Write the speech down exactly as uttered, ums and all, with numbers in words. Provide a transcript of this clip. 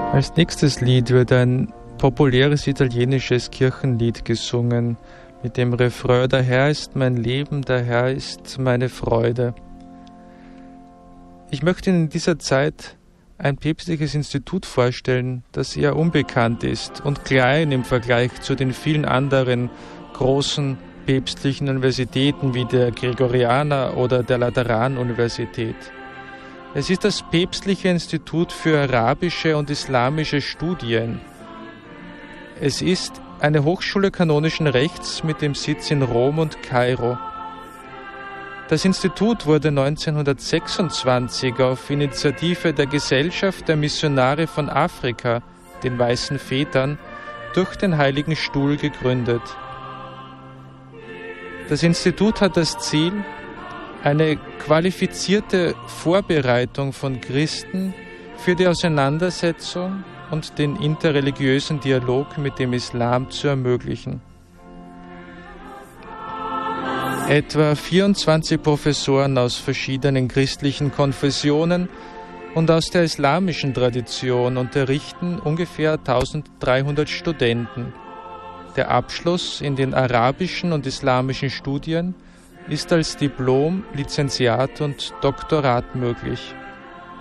Als nächstes Lied wird ein populäres italienisches Kirchenlied gesungen mit dem Refrain: Der Herr ist mein Leben, der Herr ist meine Freude. Ich möchte Ihnen in dieser Zeit ein päpstliches Institut vorstellen, das eher unbekannt ist und klein im Vergleich zu den vielen anderen großen päpstlichen Universitäten wie der Gregorianer oder der Lateranuniversität. Es ist das Päpstliche Institut für arabische und islamische Studien. Es ist eine Hochschule kanonischen Rechts mit dem Sitz in Rom und Kairo. Das Institut wurde neunzehnhundertsechsundzwanzig auf Initiative der Gesellschaft der Missionare von Afrika, den Weißen Vätern, durch den Heiligen Stuhl gegründet. Das Institut hat das Ziel, eine qualifizierte Vorbereitung von Christen für die Auseinandersetzung und den interreligiösen Dialog mit dem Islam zu ermöglichen. Etwa vierundzwanzig Professoren aus verschiedenen christlichen Konfessionen und aus der islamischen Tradition unterrichten ungefähr eintausenddreihundert Studenten. Der Abschluss in den arabischen und islamischen Studien ist als Diplom, Lizenziat und Doktorat möglich.